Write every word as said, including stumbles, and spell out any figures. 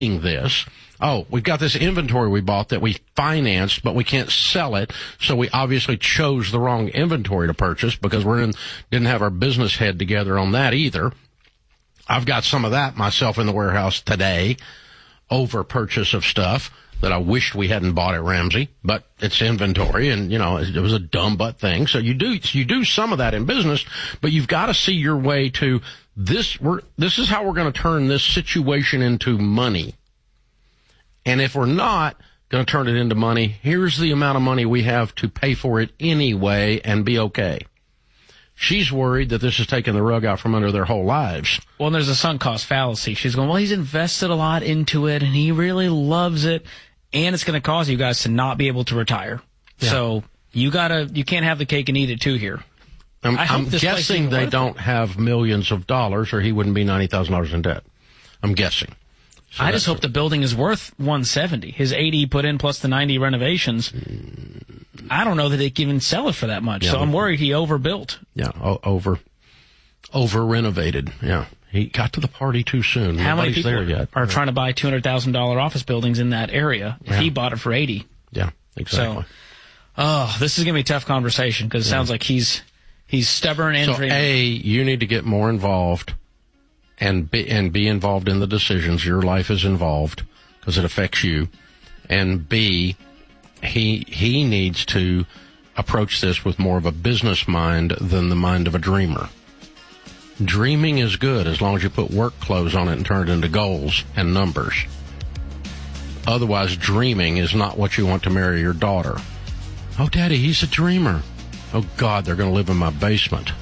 this. Oh, we've got this inventory we bought that we financed, but we can't sell it, so we obviously chose the wrong inventory to purchase because we didn't have our business head together on that either. I've got some of that myself in the warehouse today, over purchase of stuff that I wished we hadn't bought at Ramsey, but it's inventory, and, you know, it was a dumb butt thing. So you do you do some of that in business, but you've got to see your way to this. We're, this is how we're going to turn this situation into money. And if we're not going to turn it into money, here's the amount of money we have to pay for it anyway and be okay. She's worried that this is taking the rug out from under their whole lives. Well, and there's a sunk cost fallacy. She's going, well, he's invested a lot into it, and he really loves it, and it's going to cause you guys to not be able to retire. Yeah. So you gotta, you can't have the cake and eat it too here. I'm, I'm guessing they don't it. have millions of dollars, or he wouldn't be ninety thousand dollars in debt. I'm guessing. So I just hope the building is worth one hundred seventy. His eighty put in plus the ninety renovations. I don't know that they can even sell it for that much. Yeah, so I'm worried he overbuilt. Yeah, o- over over renovated. Yeah, he got to the party too soon. How Nobody's many people there yet. are yeah. trying to buy two hundred thousand dollars office buildings in that area? If yeah. he bought it for eighty. Yeah, exactly. So, oh, this is gonna be a tough conversation because it yeah. sounds like he's he's stubborn and so. dreaming. A, you need to get more involved. And be, and be involved in the decisions. Your life is involved because it affects you. And B, he he needs to approach this with more of a business mind than the mind of a dreamer. Dreaming is good as long as you put work clothes on it and turn it into goals and numbers. Otherwise, dreaming is not what you want to marry your daughter. Oh, Daddy, he's a dreamer. Oh, God, they're going to live in my basement.